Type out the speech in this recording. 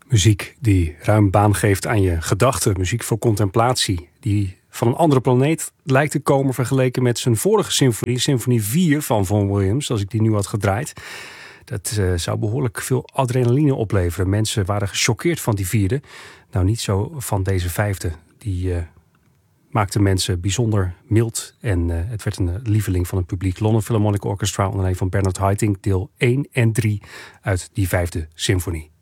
Muziek die ruim baan geeft aan je gedachten. Muziek voor contemplatie. Die van een andere planeet lijkt te komen vergeleken met zijn vorige symfonie. Symfonie 4 van Vaughan Williams, als ik die nu had gedraaid. Dat zou behoorlijk veel adrenaline opleveren. Mensen waren gechoqueerd van die vierde. Nou, niet zo van deze vijfde. Die maakte mensen bijzonder mild. En het werd een lieveling van het publiek. London Philharmonic Orchestra onder leiding van Bernard Haitink. Deel 1 en 3 uit die vijfde symfonie.